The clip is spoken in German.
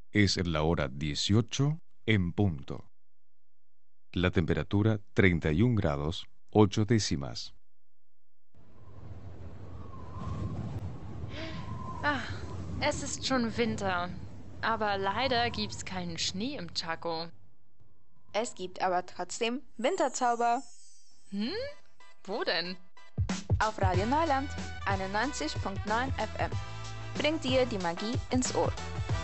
Es la hora 18 en punto. La temperatura 31 grados 8 décimas. Ah, es ist schon Winter. Aber leider gibt's keinen Schnee im Chaco. Es gibt aber trotzdem Winterzauber. Hm? Wo denn? Auf Radio Neuland 91.9 FM. Bringt dir die Magie ins Ohr.